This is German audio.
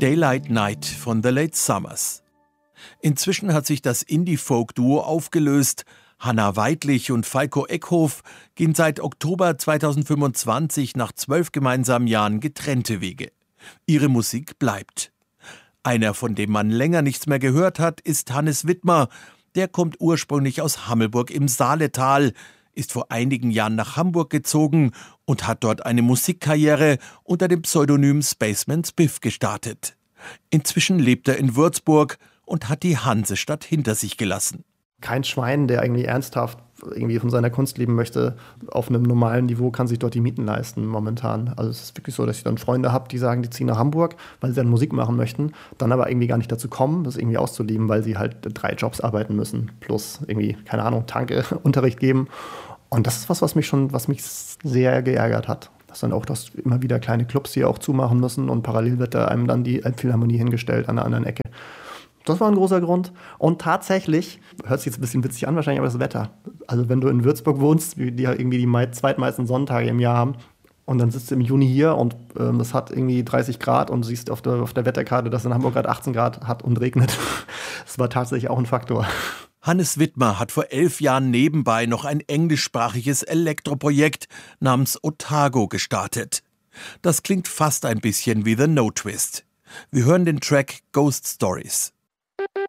Daylight Night von The Late Summers. Inzwischen hat sich das Indie-Folk-Duo aufgelöst. Hanna Weidlich und Falco Eckhoff gehen seit Oktober 2025 nach 12 gemeinsamen Jahren getrennte Wege. Ihre Musik bleibt. Einer, von dem man länger nichts mehr gehört hat, ist Hannes Wittmer. Der kommt ursprünglich aus Hammelburg im Saaletal, ist vor einigen Jahren nach Hamburg gezogen und hat dort eine Musikkarriere unter dem Pseudonym Spaceman Spiff gestartet. Inzwischen lebt er in Würzburg und hat die Hansestadt hinter sich gelassen. Kein Schwein, der irgendwie ernsthaft irgendwie von seiner Kunst leben möchte, auf einem normalen Niveau kann sich dort die Mieten leisten momentan. Also es ist wirklich so, dass ich dann Freunde habe, die sagen, die ziehen nach Hamburg, weil sie dann Musik machen möchten, dann aber irgendwie gar nicht dazu kommen, das irgendwie auszuleben, weil sie halt 3 Jobs arbeiten müssen, plus irgendwie, keine Ahnung, Tanke, Unterricht geben. Und das ist was mich sehr geärgert hat. Dass dann auch immer wieder kleine Clubs hier auch zumachen müssen und parallel wird da einem dann die Elbphilharmonie hingestellt an der anderen Ecke. Das war ein großer Grund. Und tatsächlich, hört sich jetzt ein bisschen witzig an wahrscheinlich, aber das Wetter. Also wenn du in Würzburg wohnst, die irgendwie die zweitmeisten Sonntage im Jahr haben, und dann sitzt du im Juni hier und das hat irgendwie 30 Grad und du siehst auf der Wetterkarte, dass in Hamburg gerade 18 Grad hat und regnet. Das war tatsächlich auch ein Faktor. Hannes Wittmer hat vor 11 Jahren nebenbei noch ein englischsprachiges Elektroprojekt namens Otago gestartet. Das klingt fast ein bisschen wie The No Twist. Wir hören den Track Ghost Stories.